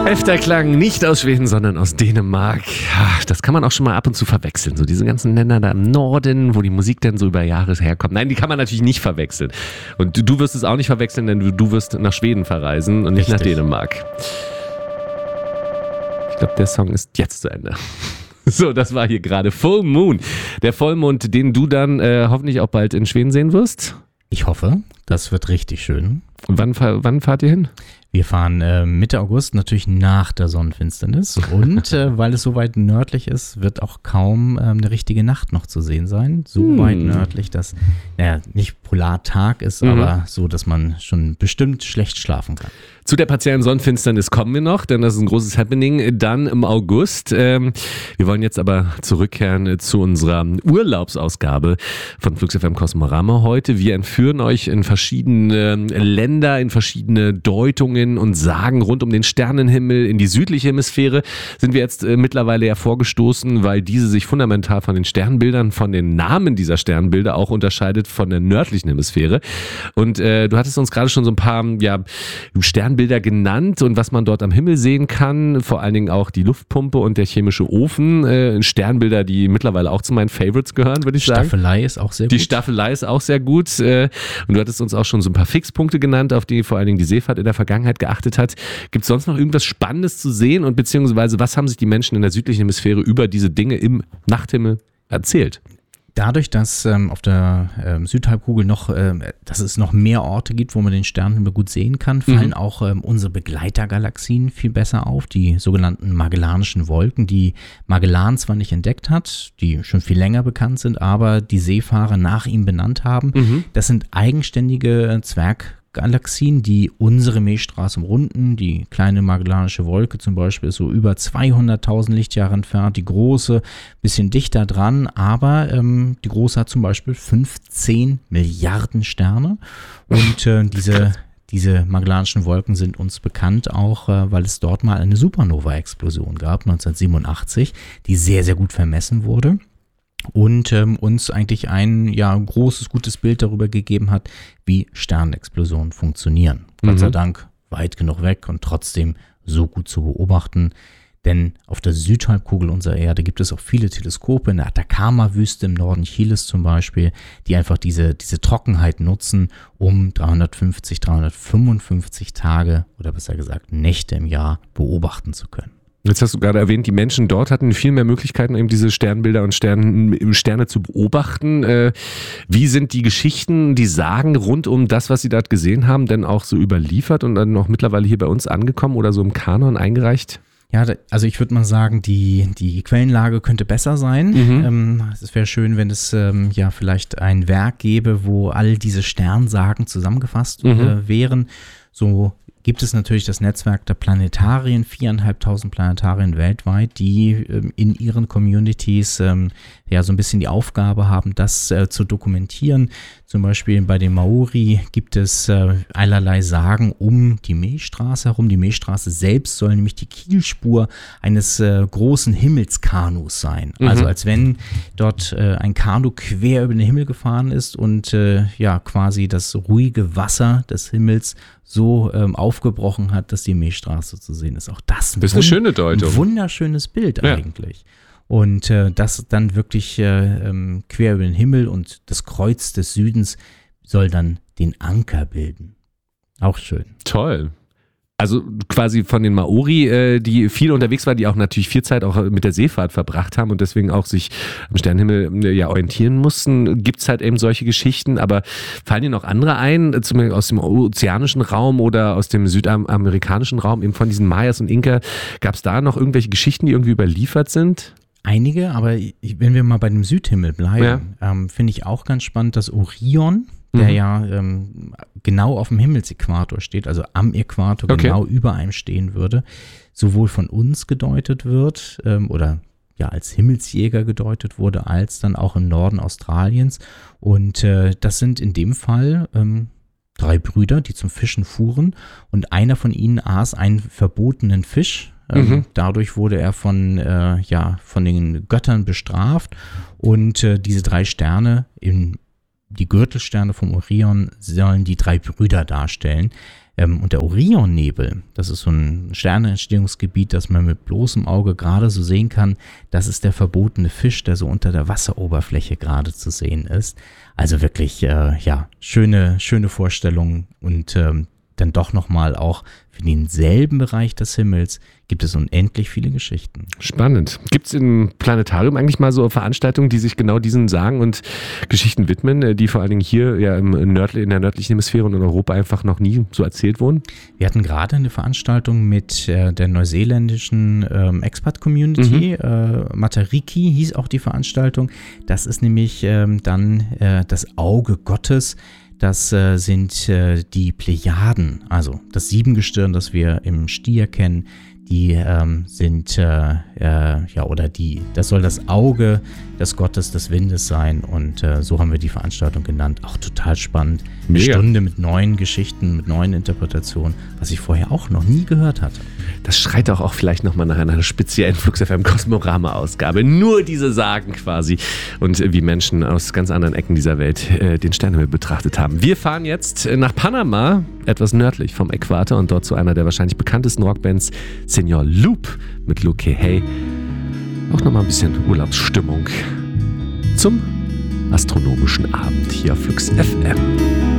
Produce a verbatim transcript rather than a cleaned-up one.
Elfter Klang, nicht aus Schweden, sondern aus Dänemark. Ja, das kann man auch schon mal ab und zu verwechseln. So diese ganzen Länder da im Norden, wo die Musik dann so über Jahre herkommt. Nein, die kann man natürlich nicht verwechseln. Und du wirst es auch nicht verwechseln, denn du, du wirst nach Schweden verreisen und nicht Richtig. nach Dänemark. Ich glaube, der Song ist jetzt zu Ende. So, das war hier gerade Full Moon. Der Vollmond, den du dann äh, hoffentlich auch bald in Schweden sehen wirst. Ich hoffe, das wird richtig schön. Und wann, wann fahrt ihr hin? Wir fahren äh, Mitte August, natürlich nach der Sonnenfinsternis. Und äh, weil es so weit nördlich ist, wird auch kaum äh, eine richtige Nacht noch zu sehen sein. So hm. weit nördlich, dass, naja, nicht Polartag ist, mhm. aber so, dass man schon bestimmt schlecht schlafen kann. Zu der partiellen Sonnenfinsternis kommen wir noch, denn das ist ein großes Happening dann im August. Ähm, wir wollen jetzt aber zurückkehren zu unserer Urlaubsausgabe von Flux F M Kosmorama heute. Wir entführen euch in verschiedene Länder, in verschiedene Deutungen und Sagen rund um den Sternenhimmel. In die südliche Hemisphäre sind wir jetzt äh, mittlerweile ja vorgestoßen, weil diese sich fundamental von den Sternbildern, von den Namen dieser Sternbilder auch unterscheidet von der nördlichen Hemisphäre. Und äh, du hattest uns gerade schon so ein paar ja, Sternbilder Bilder genannt und was man dort am Himmel sehen kann, vor allen Dingen auch die Luftpumpe und der chemische Ofen, äh, Sternbilder, die mittlerweile auch zu meinen Favorites gehören, würde ich sagen. Die Staffelei ist auch sehr gut. Die Staffelei ist auch sehr gut äh, und du hattest uns auch schon so ein paar Fixpunkte genannt, auf die vor allen Dingen die Seefahrt in der Vergangenheit geachtet hat. Gibt es sonst noch irgendwas Spannendes zu sehen und beziehungsweise was haben sich die Menschen in der südlichen Hemisphäre über diese Dinge im Nachthimmel erzählt? Dadurch, dass ähm, auf der ähm, Südhalbkugel noch, ähm, dass es noch mehr Orte gibt, wo man den Sternenhimmel gut sehen kann, fallen mhm. auch ähm, unsere Begleitergalaxien viel besser auf, die sogenannten Magellanischen Wolken, die Magellan zwar nicht entdeckt hat, die schon viel länger bekannt sind, aber die Seefahrer nach ihm benannt haben. Mhm. Das sind eigenständige Zwerg Galaxien, die unsere Milchstraße umrunden. Die kleine Magellanische Wolke zum Beispiel ist so über zweihunderttausend Lichtjahre entfernt, die große bisschen dichter dran, aber ähm, die große hat zum Beispiel fünfzehn Milliarden Sterne und äh, diese, diese Magellanischen Wolken sind uns bekannt auch, äh, weil es dort mal eine Supernova-Explosion gab, neunzehnhundertsiebenundachtzig, die sehr, sehr gut vermessen wurde. Und ähm, uns eigentlich ein ja, großes, gutes Bild darüber gegeben hat, wie Sternexplosionen funktionieren. Mhm. Gott sei Dank weit genug weg und trotzdem so gut zu beobachten. Denn auf der Südhalbkugel unserer Erde gibt es auch viele Teleskope, in der Atacama-Wüste im Norden Chiles zum Beispiel, die einfach diese, diese Trockenheit nutzen, um dreihundertfünfzig, dreihundertfünfundfünfzig Tage oder besser gesagt Nächte im Jahr beobachten zu können. Jetzt hast du gerade erwähnt, die Menschen dort hatten viel mehr Möglichkeiten, eben diese Sternbilder und Stern, Sterne zu beobachten. Äh, wie sind die Geschichten, die Sagen rund um das, was sie dort gesehen haben, denn auch so überliefert und dann noch mittlerweile hier bei uns angekommen oder so im Kanon eingereicht? Ja, also ich würde mal sagen, die, die Quellenlage könnte besser sein. Mhm. Ähm, es wäre schön, wenn es ähm, ja vielleicht ein Werk gäbe, wo all diese Sternsagen zusammengefasst mhm. äh, wären. So gibt es natürlich das Netzwerk der Planetarien, viertausendfünfhundert Planetarien weltweit, die ähm, in ihren Communities ähm, ja so ein bisschen die Aufgabe haben, das äh, zu dokumentieren. Zum Beispiel bei den Maori gibt es äh, allerlei Sagen um die Milchstraße herum. Die Milchstraße selbst soll nämlich die Kielspur eines äh, großen Himmelskanus sein. Mhm. Also als wenn dort äh, ein Kanu quer über den Himmel gefahren ist und äh, ja quasi das ruhige Wasser des Himmels so ähm, aufgebrochen hat, dass die Milchstraße zu sehen ist. Auch das, das ist eine schöne Deutung. Ein wunderschönes Bild ja. eigentlich. Und äh, das dann wirklich äh, ähm, quer über den Himmel und das Kreuz des Südens soll dann den Anker bilden. Auch schön. Toll. Also quasi von den Maori, äh, die viel unterwegs waren, die auch natürlich viel Zeit auch mit der Seefahrt verbracht haben und deswegen auch sich am Sternenhimmel äh, ja orientieren mussten, gibt es halt eben solche Geschichten. Aber fallen dir noch andere ein, zum Beispiel aus dem ozeanischen Raum oder aus dem südamerikanischen Raum, eben von diesen Mayas und Inka, gab es da noch irgendwelche Geschichten, die irgendwie überliefert sind? Einige, aber wenn wir mal bei dem Südhimmel bleiben, ja. ähm, finde ich auch ganz spannend, dass Orion, der mhm. ja ähm, genau auf dem Himmelsäquator steht, also am Äquator okay. genau über einem stehen würde, sowohl von uns gedeutet wird ähm, oder ja als Himmelsjäger gedeutet wurde, als dann auch im Norden Australiens. Und äh, das sind in dem Fall ähm, drei Brüder, die zum Fischen fuhren und einer von ihnen aß einen verbotenen Fisch. Ähm, mhm. Dadurch wurde er von, äh, ja, von den Göttern bestraft und äh, diese drei Sterne, in, die Gürtelsterne vom Orion, sollen die drei Brüder darstellen. Ähm, und der Orionnebel, das ist so ein Sternenentstehungsgebiet, das man mit bloßem Auge gerade so sehen kann. Das ist der verbotene Fisch, der so unter der Wasseroberfläche gerade zu sehen ist. Also wirklich, äh, ja, schöne, schöne Vorstellung und ähm, dann doch nochmal auch für denselben Bereich des Himmels gibt es unendlich viele Geschichten. Spannend. Gibt es im Planetarium eigentlich mal so Veranstaltungen, die sich genau diesen Sagen und Geschichten widmen, die vor allen Dingen hier ja im nördli- in der nördlichen Hemisphäre und in Europa einfach noch nie so erzählt wurden? Wir hatten gerade eine Veranstaltung mit äh, der neuseeländischen ähm, Expat-Community. Mhm. Äh, Matariki hieß auch die Veranstaltung. Das ist nämlich ähm, dann äh, das Auge Gottes. Das äh, sind äh, die Plejaden, also das Siebengestirn, das wir im Stier kennen. Die ähm, sind, äh, äh, ja, oder die, das soll das Auge des Gottes des Windes sein und äh, so haben wir die Veranstaltung genannt. Auch total spannend. Eine Mega. Stunde mit neuen Geschichten, mit neuen Interpretationen, was ich vorher auch noch nie gehört hatte. Das schreit auch, auch vielleicht nochmal nach einer speziellen Flux F M Kosmorama-Ausgabe. Nur diese Sagen quasi und äh, wie Menschen aus ganz anderen Ecken dieser Welt äh, den Sternenhimmel betrachtet haben. Wir fahren jetzt äh, nach Panama, etwas nördlich vom Äquator und dort zu einer der wahrscheinlich bekanntesten Rockbands, Señor Loop mit Luke Hay. Auch nochmal ein bisschen Urlaubsstimmung zum astronomischen Abend hier auf Flux F M.